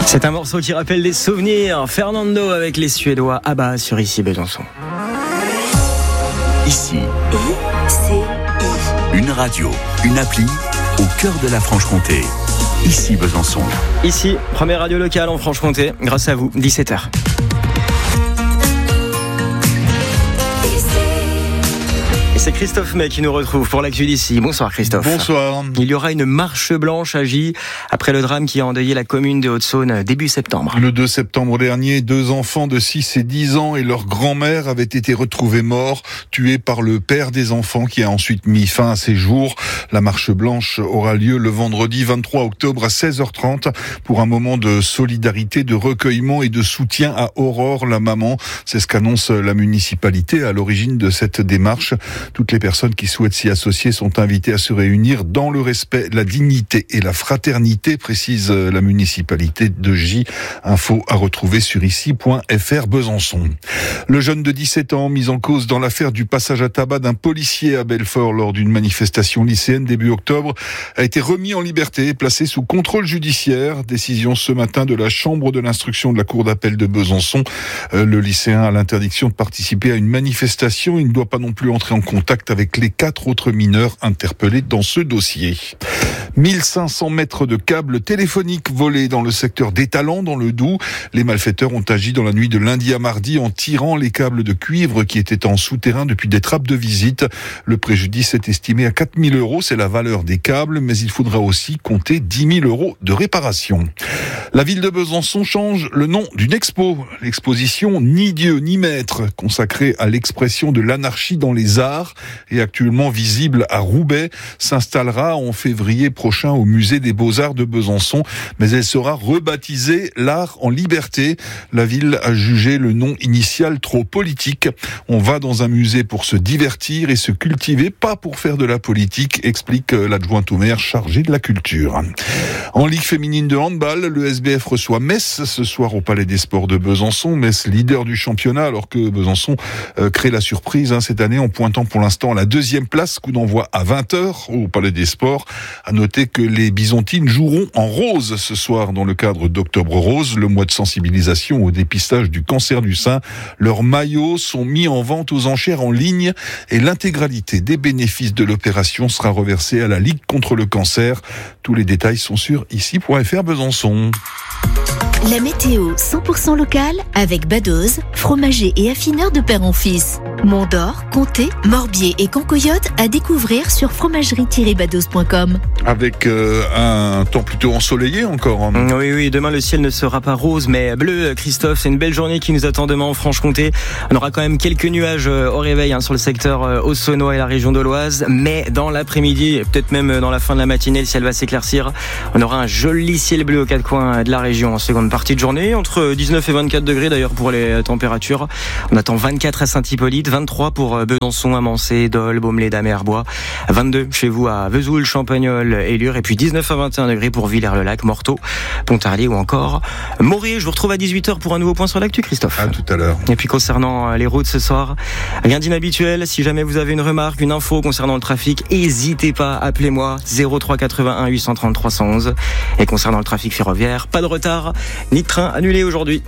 C'est un morceau qui rappelle des souvenirs. Fernando avec les Suédois ABBA sur Ici Besançon. Ici, une radio, une appli au cœur de la Franche-Comté. Ici Besançon. Ici, première radio locale en Franche-Comté. Grâce à vous, 17h. C'est Christophe May qui nous retrouve pour l'actu d'ici. Bonsoir Christophe. Bonsoir. Il y aura une marche blanche à Gy après le drame qui a endeuillé la commune de Haute-Saône début septembre. Le 2 septembre dernier, 2 enfants de 6 et 10 ans et leur grand-mère avaient été retrouvés morts, tués par le père des enfants qui a ensuite mis fin à ses jours. La marche blanche aura lieu le vendredi 23 octobre à 16h30 pour un moment de solidarité, de recueillement et de soutien à Aurore, la maman. C'est ce qu'annonce la municipalité à l'origine de cette démarche. Toutes les personnes qui souhaitent s'y associer sont invitées à se réunir dans le respect, la dignité et la fraternité, précise la municipalité de Gy. Info à retrouver sur ici.fr Besançon. Le jeune de 17 ans mis en cause dans l'affaire du passage à tabac d'un policier à Belfort lors d'une manifestation lycéenne début octobre a été remis en liberté et placé sous contrôle judiciaire. Décision ce matin de la chambre de l'instruction de la cour d'appel de Besançon. Le lycéen a l'interdiction de participer à une manifestation. Il ne doit pas non plus entrer en contact avec les 4 autres mineurs interpellés dans ce dossier. 1500 mètres de câbles téléphoniques volés dans le secteur d'Étalans, dans le Doubs. Les malfaiteurs ont agi dans la nuit de lundi à mardi en tirant les câbles de cuivre qui étaient en souterrain depuis des trappes de visite. Le préjudice est estimé à 4 000 €. C'est la valeur des câbles, mais il faudra aussi compter 10 000 € de réparation. La ville de Besançon change le nom d'une expo. L'exposition Ni Dieu ni Maître, consacrée à l'expression de l'anarchie dans les arts et actuellement visible à Roubaix, s'installera en février prochain au musée des Beaux-Arts de Besançon, mais elle sera rebaptisée L'Art en Liberté. La ville a jugé le nom initial trop politique. On va dans un musée pour se divertir et se cultiver, pas pour faire de la politique, explique l'adjointe au maire chargée de la culture. En Ligue féminine de handball, le SBF reçoit Metz ce soir au Palais des Sports de Besançon. Metz leader du championnat alors que Besançon crée la surprise cette année en pointant pour l'instant à la 2e place. Coup d'envoi à 20h au Palais des Sports. À noter que les Byzantines joueront en rose ce soir dans le cadre d'Octobre Rose, le mois de sensibilisation au dépistage du cancer du sein. Leurs maillots sont mis en vente aux enchères en ligne et l'intégralité des bénéfices de l'opération sera reversée à la Ligue contre le cancer. Tous les détails sont sur ici.fr Besançon. La météo 100% locale avec Badoz, fromager et affineur de père en fils. Mont-d'Or, Comté, Morbier et Concoyote à découvrir sur fromagerie-badoz.com. Avec un temps plutôt ensoleillé encore. Oui, demain le ciel ne sera pas rose mais bleu, Christophe. C'est une belle journée qui nous attend demain en Franche-Comté. On aura quand même quelques nuages au réveil sur le secteur Haut-Saônois et la région de l'Oise, mais dans l'après-midi et peut-être même dans la fin de la matinée, le ciel va s'éclaircir. On aura un joli ciel bleu aux 4 coins de la région en seconde partie de journée, entre 19 et 24 degrés d'ailleurs pour les températures. On attend 24 à Saint-Hippolyte, 23 pour Besançon, Amancé, Dole, Baumelet, Damer-Bois, 22 chez vous à Vesoul, Champagnole et Lure, et puis 19 à 21 degrés pour Villers-le-Lac, Morteau, Pontarlier ou encore Moriez. Je vous retrouve à 18h pour un nouveau point sur l'actu, Christophe. À tout à l'heure. Et puis concernant les routes ce soir, rien d'inhabituel. Si jamais vous avez une remarque, une info concernant le trafic, n'hésitez pas, appelez-moi 03 81 830 311. Et concernant le trafic ferroviaire, pas de retard ni de train annulé aujourd'hui.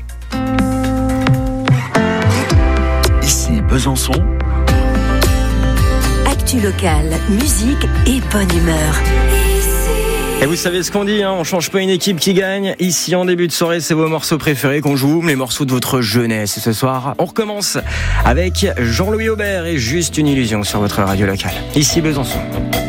Ici Besançon. Actu locale, musique et bonne humeur. Et vous savez ce qu'on dit, on change pas une équipe qui gagne. Ici, en début de soirée, c'est vos morceaux préférés qu'on joue, les morceaux de votre jeunesse. Et ce soir, on recommence avec Jean-Louis Aubert et Juste une illusion sur votre radio locale. Ici Besançon.